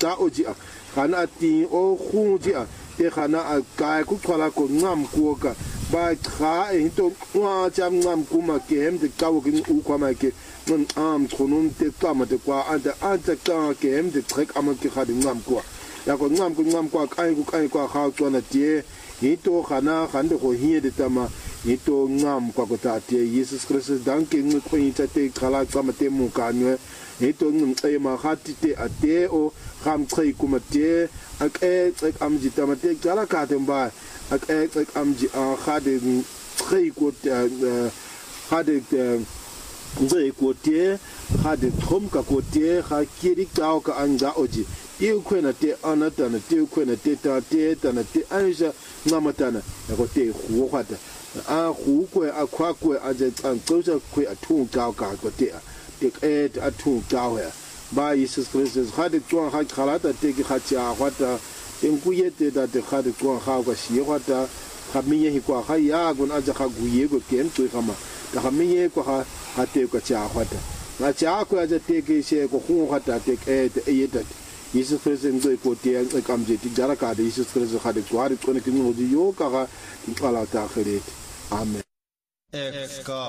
da oji a kana ti o khunji a te kana a kai ku khala ko ngam ku ka ba kha e to wa jam ngam ku ma ke hem de ka wo kin u kwa ma ke non am tronum te kama te kwa anta ka ke hem de trek am ke kha de ngam ku ya ko ngam kwa kai kwa kha ko na tie hito khana khande ko hiye de tama hito ngam kwa ko ta tie Jesus Christus danke ngi ko ita te khala kama te mu ka nwe hito ngi ma khati te ate o kham trai kuma te ak ek am ji tama te kala ka te ba ak ek am ji a khade trai ko khade ngai ko te khade thom ka ko te kha kiri ka ka anga oji te kwena te anatana te kwena te ta te tana te aisha ngamatana ya ko te hu khata a hu ko a kwa ko a je tsan tsosa ko a thu ka ko te a thu ka ya ba Jesus Christus khade twa ha khalata te ki khacha khata en kuyete da te khade twa ha ko shi khata khamiye hi ko ha ya gon a ja kha guye ko ken tu khama da khamiye ko ha te ko cha khata na cha ko a je te ki she ko hu khata te e yeta Jesus Christus ngai ko te kam je ti jara ka de Jesus Christus khade ko ari ko ne kin mo di yo ka ga kala ta khret amen